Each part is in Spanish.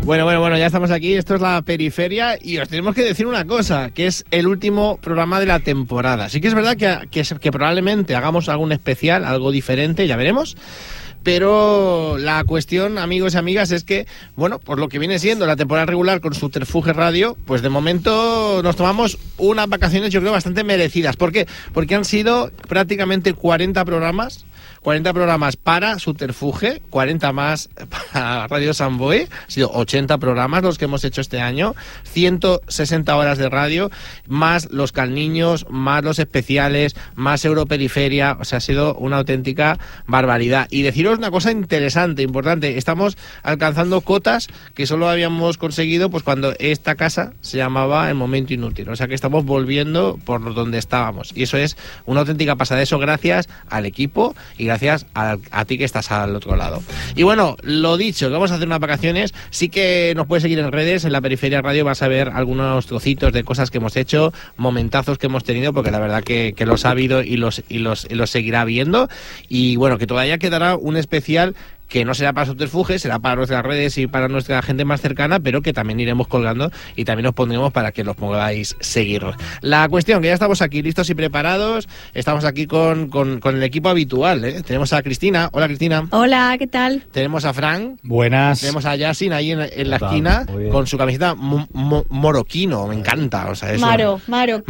Bueno, ya estamos aquí, esto es la periferia y os tenemos que decir una cosa, que es el último programa de la temporada. Sí que es verdad que probablemente hagamos algún especial, algo diferente, ya veremos. Pero la cuestión, amigos y amigas, es que, bueno, por lo que viene siendo la temporada regular con Subterfuge Radio, pues de momento nos tomamos unas vacaciones, yo creo, bastante merecidas. ¿Por qué? Porque han sido prácticamente 40 programas para Subterfuge, 40 más para Radio Samboy, han sido 80 programas los que hemos hecho este año, 160 horas de radio, más los Calniños, más los especiales, más Europeriferia, o sea, ha sido una auténtica barbaridad. Y deciros una cosa interesante, importante, estamos alcanzando cotas que solo habíamos conseguido pues cuando esta casa se llamaba El Momento Inútil, o sea que estamos volviendo por donde estábamos, y eso es una auténtica pasada, eso gracias al equipo y gracias a ti que estás al otro lado. Y bueno, lo dicho, que vamos a hacer unas vacaciones, sí que nos puedes seguir en redes, en la Periferia Radio vas a ver algunos trocitos de cosas que hemos hecho, momentazos que hemos tenido, porque la verdad que los ha habido y los seguirá viendo, y bueno, que todavía quedará un especial que no será para Subterfuge, será para nuestras redes y para nuestra gente más cercana, pero que también iremos colgando y también os pondremos para que los podáis seguir. La cuestión, que ya estamos aquí listos y preparados, estamos aquí con el equipo habitual, ¿eh? Tenemos a Cristina. Hola, Cristina. Hola, ¿qué tal? Tenemos a Fran. Buenas. Tenemos a Yasin ahí en la esquina con su camiseta moroquino, me encanta. O sea, eso. Maro.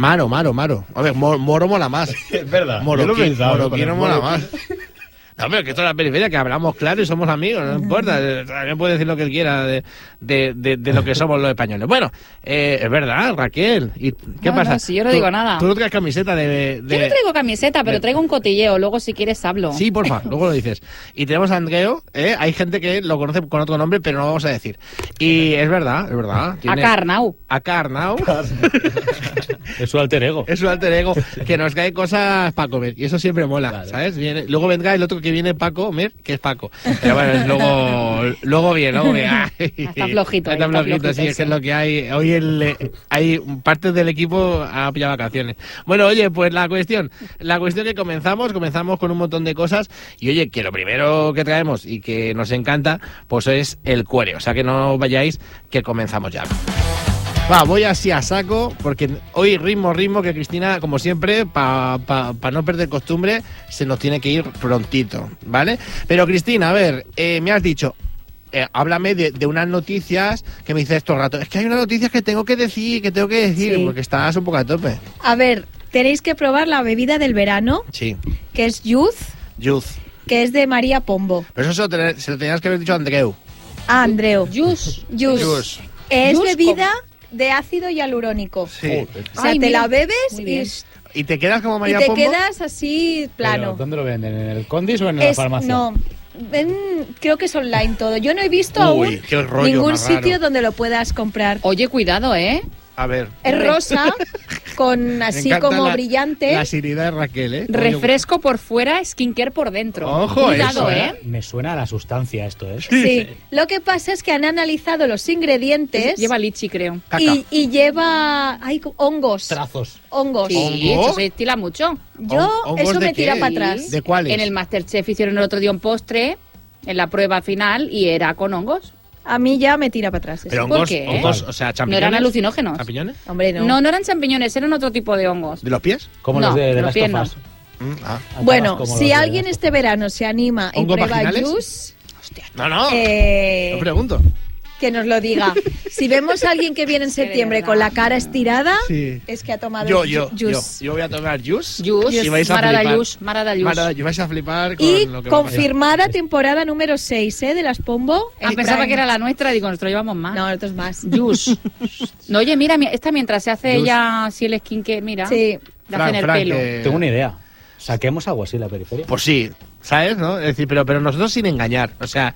A ver, moro mola más. Es verdad. Moroquino mola más. No, pero que esto es la periferia, que hablamos claro y somos amigos, no importa. También puede decir lo que él quiera de lo que somos los españoles. Bueno, es verdad, Raquel. ¿Y qué pasa? No, si yo no digo nada. ¿Tú no traes camiseta de...? Yo no traigo camiseta, pero traigo un cotilleo. Luego, si quieres, hablo. Sí, porfa, luego lo dices. Y tenemos a Andreu, hay gente que lo conoce con otro nombre, pero no lo vamos a decir. Y es verdad. Acá Arnau. Es su alter ego. Es su alter ego, que nos cae cosas para comer. Y eso siempre mola, claro. ¿Sabes? Luego vendrá el otro que viene para comer, que es Paco. Pero bueno, luego bien. Está flojito. Sí, es que es lo que hay. Hoy hay partes del equipo a pillar vacaciones. Bueno, oye, pues la cuestión que comenzamos con un montón de cosas. Y oye, que lo primero que traemos y que nos encanta, pues es el cuore. O sea que no vayáis, que comenzamos ya. Voy así a saco, porque hoy ritmo, que Cristina, como siempre, para no perder costumbre, se nos tiene que ir prontito, ¿vale? Pero Cristina, a ver, me has dicho, háblame de unas noticias que me dices todo el rato. Es que hay unas noticias que tengo que decir, sí. Porque estás un poco a tope. A ver, tenéis que probar la bebida del verano, sí, que es Youth, que es de María Pombo. Pero eso se lo tenías que haber dicho a Andreu. Ah, Andreu. Youth. Es bebida de ácido hialurónico. Sí. O sea, te la bebes y te quedas como María Pombo. Y te quedas así plano. ¿Pero dónde lo venden? ¿En el Condis o en la farmacia? No, creo que es online todo. Yo no he visto aún ningún sitio donde lo puedas comprar. Oye, cuidado, ¿eh? A ver. Es rosa, con así como brillante. La sinidad de Raquel, ¿eh? Refresco por fuera, skincare por dentro. Ojo, cuidado, eso, Me suena a la sustancia esto, ¿eh? Sí. Lo que pasa es que han analizado los ingredientes. Lleva lichi, creo. Y lleva hongos. Trazos. Hongos. Sí, eso se estila mucho. Eso me tira para atrás. ¿De cuáles? En el Masterchef hicieron el otro día un postre, en la prueba final, y era con hongos. A mí ya me tira para atrás. Pero hongos, o sea, champiñones. ¿No eran alucinógenos? ¿Champiñones? Hombre, no. No eran champiñones, eran otro tipo de hongos. ¿De los pies? Como No, los de los las pies tofas. Bueno, si alguien este verano se anima y prueba vaginales? Juice... No, no pregunto. Que nos lo diga. Si vemos a alguien que viene en septiembre con la cara estirada, sí, es que ha tomado Juice. Yo voy a tomar Juice. Y vais a flipar. Y vais a flipar con y lo que confirmada temporada número 6, de las Pombo. Pensaba que era la nuestra, digo, nosotros llevamos más. No, nosotros más. Juice. No, oye, mira, esta mientras se hace ella así el skincare, mira. Sí. La hace en el pelo. Tengo una idea. Saquemos algo así en la periferia. Pues sí, ¿sabes? ¿No? Es decir, pero nosotros sin engañar. O sea,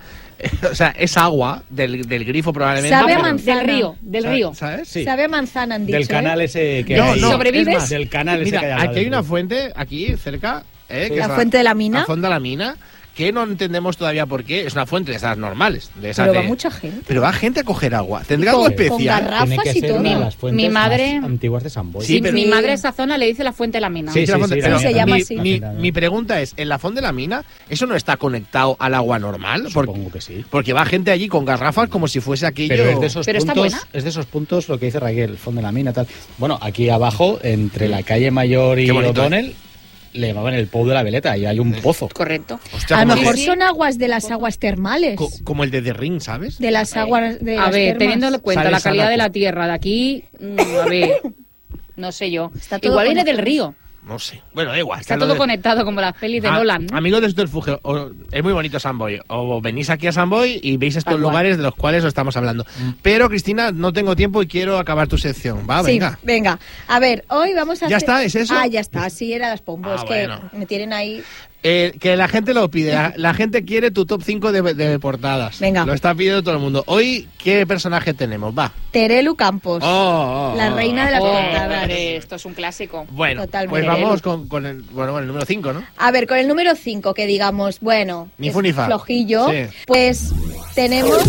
es agua del grifo probablemente. Sabe a manzana. Del río. ¿Sabes? Sí. Sabe a manzana, han dicho. Del canal ese que hay. ¿Sobrevives? Del canal ese Mira, que hay al aquí lado hay una del fuente, aquí cerca. La fuente de la mina. La fuente de la mina. que no entendemos todavía por qué. Es una fuente de esas normales. De esas pero va mucha gente. Pero va gente a coger agua. ¿Tendrá algo especial? Con garrafas y todo. Una de las fuentes Mi madre... más antiguas de San Boi. Sí, pero... Mi madre a esa zona le dice la fuente de la mina. Sí, pero se llama así. Mi pregunta es, ¿en la Font de la Mina eso no está conectado al agua normal? Supongo que sí. Porque va gente allí con garrafas como si fuese aquello... Pero es de esos Pero está puntos, buena. es de esos puntos lo que dice Raquel, el fondo de la mina, tal. Bueno, aquí abajo, entre la calle Mayor y O'Donnell, le llamaban el Pou de la Veleta y hay un pozo. Correcto. Hostia, A lo como mejor que- son aguas de las aguas termales. como el de The Ring, ¿sabes? De las aguas de A las ver, termas. teniendo en cuenta Sale la calidad Sanaco. de la tierra de aquí, a ver, no sé yo. Está todo Igual viene conectado. del río. No sé. Bueno, da igual. Está que lo todo de- conectado como las pelis de Nolan. ¿no? Amigos de Subterfugio, es muy bonito San Boi. O venís aquí a San Boi y veis estos Tal cual. lugares de los cuales os estamos hablando. Pero, Cristina, no tengo tiempo y quiero acabar tu sección. Va, Sí, venga. venga. A ver, hoy vamos a ¿Ya hacer... está? ¿Es eso? Ah, ya está. Sí, era las pombos. Ah, que bueno. me tienen ahí... Que la gente lo pide. La gente quiere tu top 5 de portadas. Venga. Lo está pidiendo todo el mundo. Hoy, ¿qué personaje tenemos? Va. Terelu Campos. La reina de las portadas. Hombre, esto es un clásico. Bueno, Totalmente. pues vamos con el número 5, ¿no? A ver, con el número 5, que digamos, bueno, Ni es fu ni fa. flojillo, Sí. pues tenemos...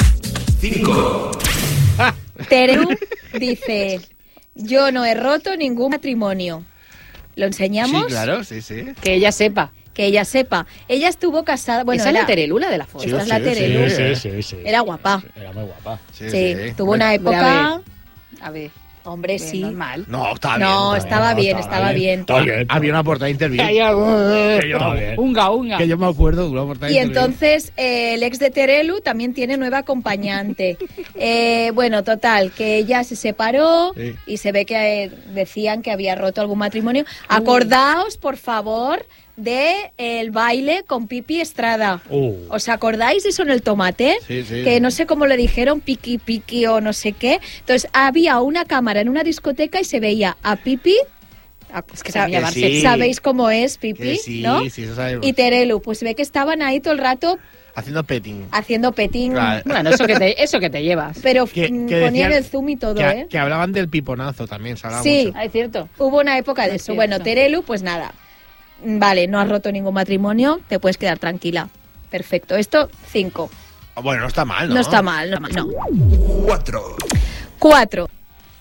5. Terelu dice, yo no he roto ningún matrimonio. ¿Lo enseñamos? Sí, claro, sí. Que ella sepa. Que ella sepa. Ella estuvo casada... Bueno, Esa es era- la Terelula de la foto. Esta es la sí, Terelu. Sí. Era guapa. Era muy guapa. Sí, tuvo una Voy a época... A ver, Hombre, bien, sí. normal. No, está bien. No, está estaba bien, está estaba bien. Había una portada interview. Está bien. Unga. Que yo me acuerdo de una portada Y interview. entonces el ex de Terelu también tiene nueva acompañante. Bueno, total, que ella se separó Sí. y se ve que decían que había roto algún matrimonio. Acordaos, por favor, de el baile con Pipi Estrada. ¿Os acordáis de eso en el tomate? Sí, sí. Que no sé cómo le dijeron, piqui o no sé qué. Entonces había una cámara en una discoteca y se veía a Pipi. Es que sabe llamarse. sí. ¿Sabéis cómo es Pipi? Que sí, ¿no? sí, eso sabemos. Y Terelu, pues se ve que estaban ahí todo el rato Haciendo petting. haciendo petting, Claro. Bueno, eso que te llevas. pero Que ponían decían el zoom y todo, que, ¿eh? que hablaban del piponazo también, se hablaba Sí. mucho. Ah, es cierto. Hubo una época de Es eso. cierto. Bueno, Terelu, pues nada. Vale, no has roto ningún matrimonio, te puedes quedar tranquila. Perfecto. Esto, 5. Bueno, no está mal, ¿no? No está mal, no. 4. 4.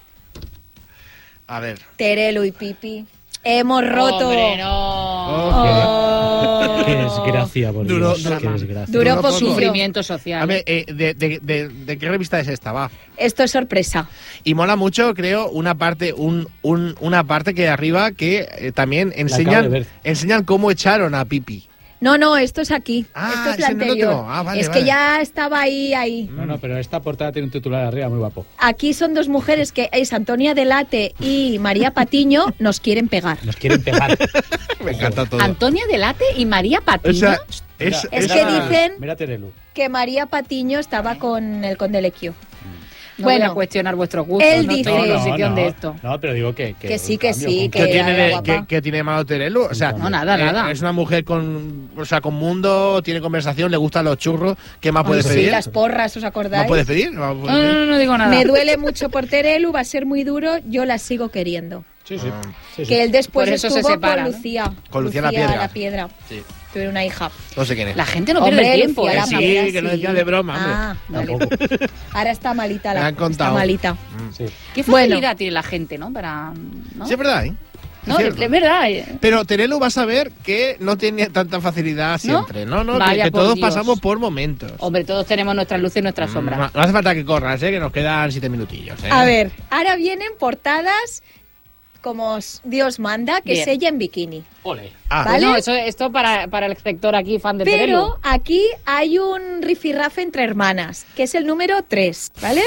A ver. Terelu y Pipi. Hemos roto. Hombre, no. Oh. Qué desgracia, por Duro- Dios. duro- Qué desgracia. Duró Duró poco. poquillo. Sufrimiento A social. ver, ¿de qué revista es esta? Va. Esto es sorpresa. Y mola mucho, creo, una parte una parte que arriba que también acabo de ver. enseñan cómo echaron a Pipi. No, esto es aquí. Ah, esto es la es en el anterior. otro. Ah, vale, es vale. que ya estaba ahí. No, pero esta portada tiene un titular arriba muy guapo. Aquí son dos mujeres que es Antonia Delate y María Patiño, nos quieren pegar. Nos quieren pegar. Me encanta todo. Antonia Delate y María O Patiño. sea, Es que dicen Mira Terelu. que María Patiño estaba con el conde Lequio. No voy a Bueno, cuestionar vuestros gustos. él no dice- estoy en posición de esto. No, pero digo que sí, un que cambio, sí, un que ¿Qué cambio. tiene, era de, guapa. qué tiene de malo Terelu? O sea, No, nada. Es una mujer con mundo, tiene conversación, le gustan los churros. ¿Qué más puedes sí, pedir? las porras, ¿os acordáis? ¿No puedes pedir? No, no digo nada. Me duele mucho por Terelu, va a ser muy duro, yo la sigo queriendo. Sí, sí. Ah. Sí, sí. Que él después Por eso se estuvo separa, con ¿no? Lucía. Con Lucía la Piedra. Sí. Tuvieron una hija. No sé quién es. La gente no Hombre, pierde el tiempo. Lucía ¿eh? la Sí, Piedra, que no sí. decía de broma, hombre. Ah, vale. Tampoco. Ahora está malita Me la han contado. Está malita. Sí. Qué Bueno. facilidad tiene la gente, ¿no? Para. ¿no? Sí, es verdad, ¿eh? No, cierto. es verdad. Pero Terelu vas a ver que no tiene tanta facilidad siempre. No, Vaya, que por todos Dios. pasamos por momentos. Hombre, todos tenemos nuestras luces y nuestras sombras. No hace falta que corras, que nos quedan 7 minutillos. A ver, ahora vienen portadas como Dios manda, que Bien. es ella en bikini. Ole. Ah, ¿Vale? No, esto para el sector aquí, fan de Terelu. Pero aquí hay un rifirrafe entre hermanas, que es el número 3, ¿vale?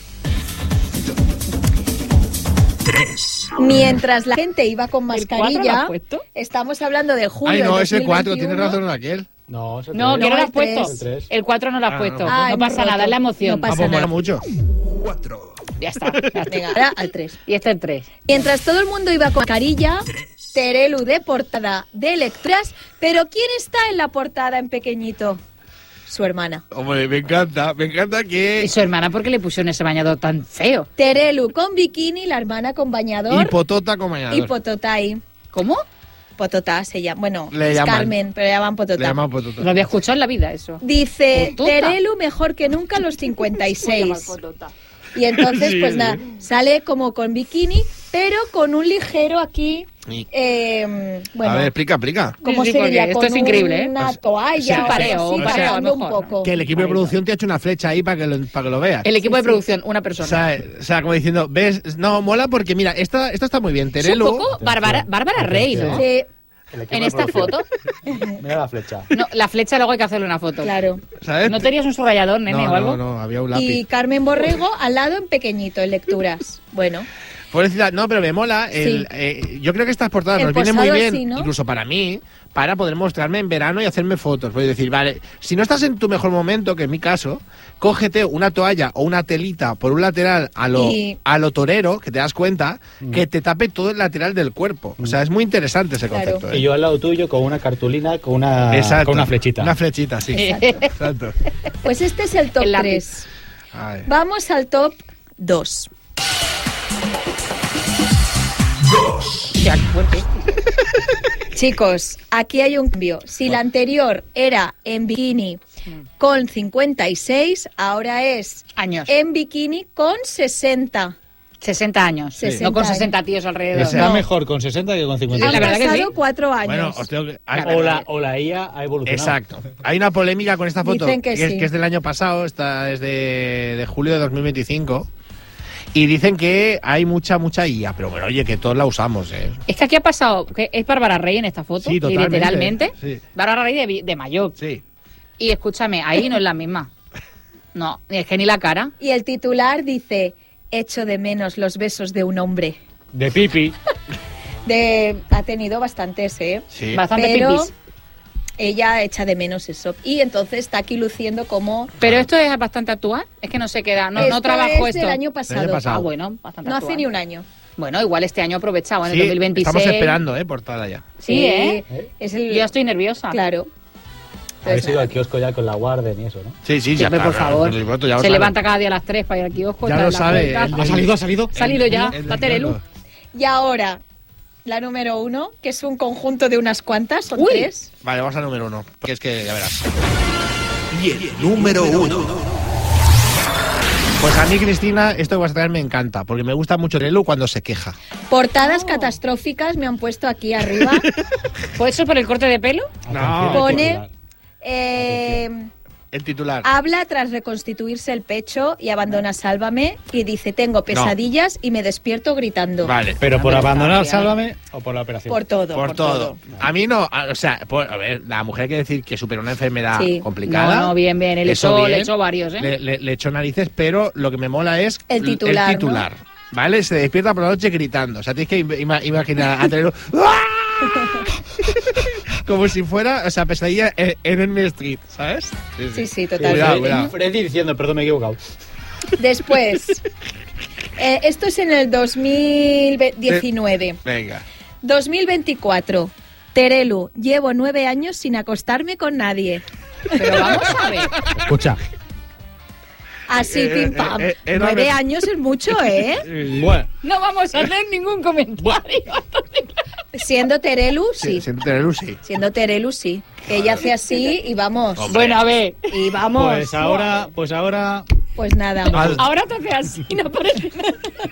3. Mientras la gente iba con ¿El 4 lo mascarilla, has puesto? estamos hablando de julio Ay, no, de es el 4, 2021. tienes razón aquel. No, es el No, tres. que no lo has el puesto. tres. El tres. El 4 no lo has Ah, puesto. no. Ah, No hemos pasa roto. nada, es la emoción. No pasa Pues mola nada. mucho. 4. Ya está. Ya está. Venga, ahora al 3. Y este es el 3. Mientras todo el mundo iba con mascarilla, Terelu de portada de lecturas, pero ¿quién está en la portada en pequeñito? Su hermana. Hombre, me encanta ¿Y que... su hermana por qué le pusieron ese bañador tan feo? Terelu con bikini, la hermana con bañador Hipotota con bañador. y Pototay. ¿Cómo? Pototá se llama. Bueno, Le es llaman. Carmen, pero le llaman Pototá. Le llaman Pototá. No había escuchado en la vida eso. Dice, Potota. Terelu mejor que nunca a los 56. Y entonces, Sí, pues sí. nada, sale como con bikini, pero con un ligero aquí, Y- bueno, A ver, explica. ¿cómo Sí, se porque diría? esto Con es increíble, ¿eh? una O toalla, sea, o pareo, algo así, un pareo, a lo pasando un mejor. poco. Que el equipo de producción te ha hecho una flecha ahí para que lo veas. El equipo Sí, de sí. producción, una persona. O sea, como diciendo, ¿ves? No, mola porque, mira, esta está muy bien. Es un Terelu... poco Bárbara Rey, ¿no? Sí, El equipo En de esta producción. foto. Mira la flecha. No, la flecha luego hay que hacerle una foto. claro. ¿Sabes? ¿No tenías un subrayador, nene, no, o algo? no, había un lápiz. Y Carmen Borrego al lado en pequeñito, en lecturas. Bueno, Pobrecita, no, pero me mola. Sí. Yo creo que estas portadas El nos vienen muy posado bien, así, ¿no? incluso para mí, para poder mostrarme en verano y hacerme fotos. Voy a decir, vale, si no estás en tu mejor momento, que en mi caso, cógete una toalla o una telita por un lateral a lo torero, que te das cuenta, que te tape todo el lateral del cuerpo. O sea, es muy interesante ese Claro. concepto. Y yo al lado tuyo con una cartulina, con una flechita. Una flechita, sí. Exacto. pues este es el top El lápiz. 3. Ay. Vamos al top 2. Hostia, qué fuerte. Chicos, aquí hay un cambio. Si la anterior era en bikini con 56, ahora es Años. en bikini con 60. 60 años. 60 no con años. 60 tíos alrededor. Está No. mejor con 60 que con 50. Han la verdad que pasado sí. 4 años. Bueno, os tengo que... O la IA ha evolucionado. Exacto. Hay una polémica con esta foto, Dicen que sí. que es del año pasado, esta es de julio de 2025. Y dicen que hay mucha IA, pero bueno, oye, que todos la usamos, ¿eh? Es que aquí ha pasado, que es Bárbara Rey en esta foto, Sí, y totalmente, literalmente, sí. Bárbara Rey de mayor. Sí. Y escúchame, ahí no es la misma. No, es que ni la cara. Y el titular dice, echo de menos los besos de un hombre. De pipi. Ha tenido bastantes, ¿eh? Sí. Bastante Pero pipis. ella echa de menos eso. Y entonces está aquí luciendo como... Pero esto es bastante actual, es que no se queda, no Esto trabajo es esto. del año pasado. Del año pasado. Ah, bueno, bastante No actual. hace ni un año. Bueno, igual este año aprovechado, en el Sí, 2026. estamos esperando, portada ya. Sí, ¿eh? Es Yo el... ya estoy nerviosa. Claro. Habéis Entonces, ido al kiosco ya con la Warden y eso, ¿no? Sí, Sí, ya hombre, por está, favor. el voto ya lo Se sabe. levanta cada día a las 3 para ir al kiosco. Ya está lo en la sabe. puerta. el- ¿Ha salido? ¿Ha salido? Salido ya, el- está Terelu. Y ahora, la número 1, que es un conjunto de unas cuantas, son Uy. 3. Vale, vamos al número 1, porque es que ya verás. Y el número 1. Pues a mí, Cristina, esto que vas a traer me encanta, porque me gusta mucho Terelu cuando se queja. Portadas catastróficas me han puesto aquí arriba. ¿Pues eso por el corte de pelo? No. Pone... El titular. habla tras reconstituirse el pecho y abandona Sálvame y dice, tengo pesadillas y me despierto gritando. Vale. Pero por pero abandonar está bien. Sálvame o por la operación. Por todo. Por todo. A mí no, o sea, a ver, la mujer hay que decir que superó una enfermedad Sí. complicada. No, bien, bien. Le Eso bien. echó varios, ¿eh? Le echó narices, pero lo que me mola es El titular, el titular. ¿Vale? Se despierta por la noche gritando. O sea, tienes que imaginar a Terelu como si fuera, o sea, pesadilla en el Street, ¿sabes? Sí, sí, Cuidado, totalmente. cuidado. Freddy diciendo, perdón, me he equivocado. Después, esto es en el 2019. Venga. 2024. Terelu, llevo 9 años sin acostarme con nadie. Pero vamos a ver. Escucha. Así, pim pam. 9 años es mucho, ¿eh? Bueno. No vamos a hacer ningún comentario. Siendo Terelu, sí. Siento Terelu, sí. Siendo Terelu, sí. Que ella hace así y vamos. Hombre. Bueno, a ver. Y vamos. Pues ahora. Pues nada. Ahora te hace así, no parece nada.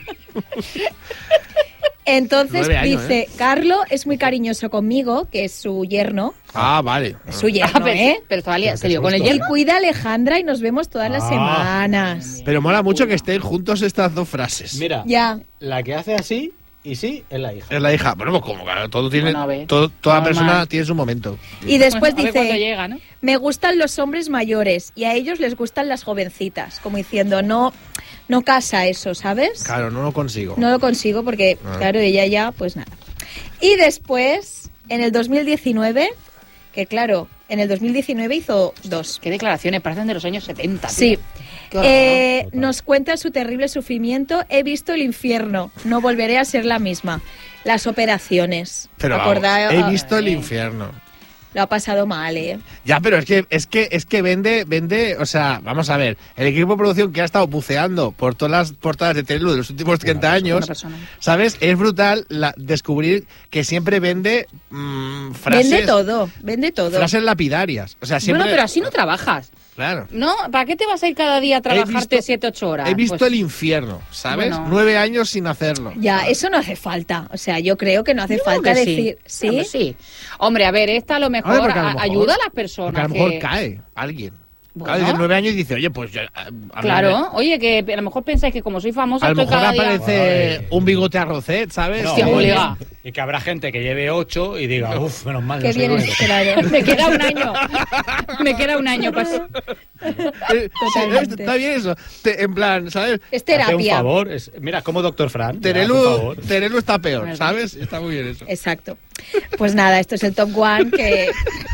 Entonces 9 años, dice, Carlo es muy cariñoso conmigo, que es su yerno. Ah, vale. Es su yerno, ¿eh? Pero todavía se lió con el Él hielo. cuida a Alejandra y nos vemos todas las semanas. Pero mola mucho que estén juntos estas dos frases. Mira, Ya. la que hace así y sí es la hija. Es la hija. Bueno, pues como claro, todo tiene, Bueno, a ver. toda Normal. persona tiene su momento. Y después Bueno, a ver cuándo dice, llega, ¿no? me gustan los hombres mayores y a ellos les gustan las jovencitas. Como diciendo, no casa eso, ¿sabes? Claro, no lo consigo. No lo consigo porque, Ah. claro, ella ya, pues nada. Y después, en el 2019, que claro, en el 2019 hizo 2. Qué declaraciones, parecen de los años 70. tío. Sí. Qué horror. Nos cuenta su terrible sufrimiento. He visto el infierno. No volveré a ser la misma. Las operaciones. Pero vamos, he visto el infierno. Lo ha pasado mal, ¿eh? Ya, pero es que vende, o sea, vamos a ver, el equipo de producción que ha estado buceando por todas las portadas de Telelu de los últimos 30 años, ¿sabes? Es brutal descubrir que siempre vende frases... Vende todo. Frases lapidarias. O sea, siempre... Bueno, pero así no trabajas. Claro. ¿No? ¿Para qué te vas a ir cada día a trabajarte 7-8 horas? He visto Pues, el infierno, ¿sabes? Bueno. 9 años sin hacerlo. Ya, eso no hace falta. O sea, yo creo que no hace falta decir... ¿Sí? Hombre, sí. Hombre, a ver, esta a lo mejor, Hombre, a lo mejor ayuda a las personas. Porque a lo mejor que... cae alguien. Bueno. Claro, dice 9 años y dice, oye, pues... Claro, oye, que a lo mejor pensáis que como soy famosa, A lo estoy mejor cada día... aparece un bigote a Rocet, ¿sabes? No, Hostia, colega. y que habrá gente que lleve 8 y diga, uff, menos mal. Qué no soy bien el único. esperado. Me queda un año. Me queda un año. Pues... Totalmente. Está bien eso. En plan, ¿sabes? Es Hace un terapia. favor. Mira, como Dr. Fran. ya, por favor. Terelu está peor, ¿sabes? Está muy bien eso. Exacto. Pues nada, esto es el Top One que...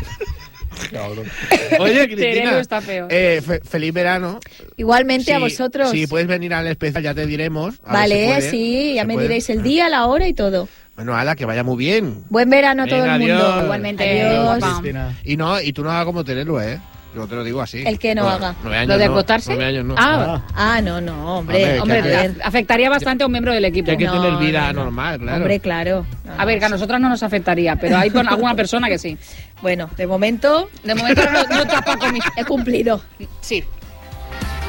Oye, Terelu Cristina, está peor. feliz verano. Igualmente a vosotros. Si puedes venir al especial, ya te diremos. A ver Vale, si puede. sí, ya ¿Se me puede? diréis el día, la hora y todo. Bueno, ala, que vaya muy bien. Buen verano a todo Venga, el mundo. adiós. Igualmente, Adiós. guapa. Y tú no hagas como Terelu, ¿eh? Yo te lo digo así. ¿El que no haga? 9 años ¿Lo de no, acostarse? 9 años no. Ah, no, hombre. Hombre, Hombre, afectaría bastante a un miembro del equipo. Que hay que No, tener vida no. normal, claro. Hombre, claro. A ver, que a nosotras no nos afectaría, pero hay alguna persona que sí. Bueno, de momento De momento no tapo con mis... he cumplido. Sí.